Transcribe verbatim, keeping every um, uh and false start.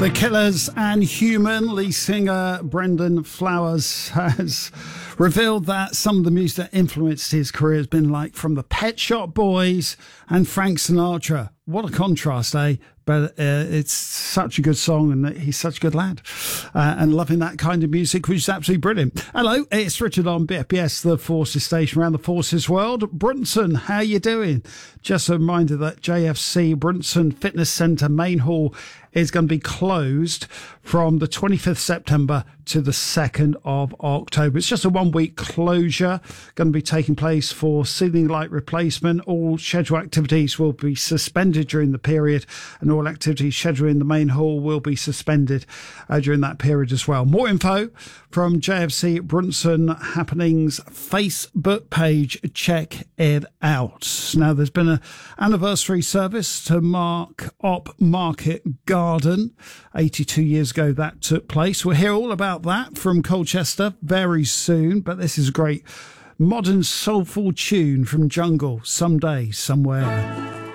The Killers and Human. Lead singer Brendan Flowers has revealed that some of the music that influenced his career has been like from the Pet Shop Boys and Frank Sinatra. What a contrast, eh? But uh, it's such a good song, and he's such a good lad. Uh, and loving that kind of music, which is absolutely brilliant. Hello, it's Richard on B F B S, the Forces Station around the Forces world. Brunson, how you doing? Just a reminder that J F C Brunson Fitness Centre main hall is going to be closed from the twenty-fifth of September to the second of October. It's just a one-week closure, going to be taking place for ceiling light replacement. All scheduled activities will be suspended during the period, and all activities scheduled in the main hall will be suspended uh, during that period as well. More info from J F C Brunson Happenings Facebook page. Check it out. Now, there's been an anniversary service to mark Op Market Garden. eighty-two years ago that took place. We'll hear all about that from Colchester very soon, but this is a great modern soulful tune from Jungle, Someday, Somewhere.